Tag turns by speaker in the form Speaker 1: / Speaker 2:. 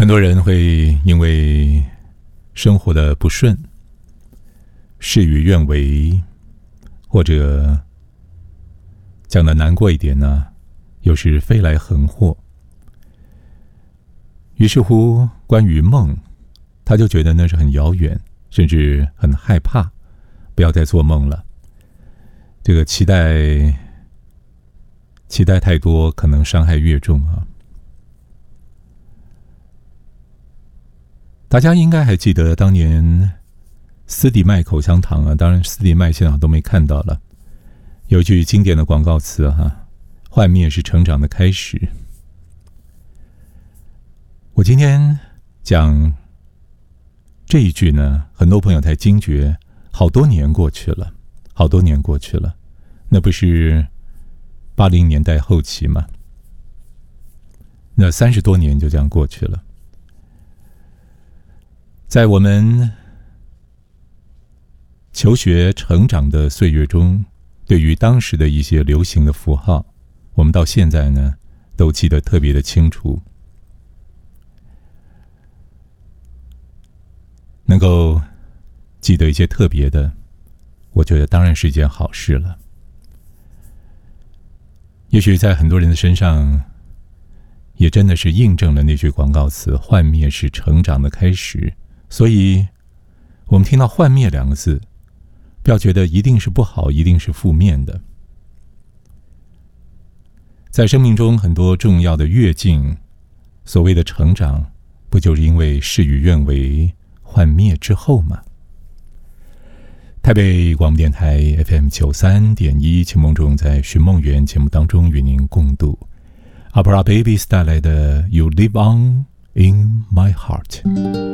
Speaker 1: 很多人会因为生活的不顺，事与愿违，或者讲的难过一点呢，又是飞来横祸。于是乎，关于梦，他就觉得那是很遥远，甚至很害怕，不要再做梦了。这个期待太多，可能伤害越重啊。大家应该还记得当年斯迪麦口香糖啊，当然斯迪麦现在都没看到了。有一句经典的广告词啊，幻灭是成长的开始。我今天讲这一句呢，很多朋友才惊觉，好多年过去了，那不是80年代后期吗？那30多年就这样过去了。在我们求学成长的岁月中，对于当时的一些流行的符号，我们到现在呢都记得特别的清楚。能够记得一些特别的，我觉得当然是一件好事了。也许在很多人的身上，也真的是印证了那句广告词，幻灭是成长的开始。所以我们听到幻灭2个字，不要觉得一定是不好，一定是负面的。在生命中很多重要的跃进，所谓的成长，不就是因为事与愿违，幻灭之后吗？台北广播电台 FM 93.1，情梦中在寻梦园节目当中与您共度 Opera Babies 带来的 You Live On In My Heart。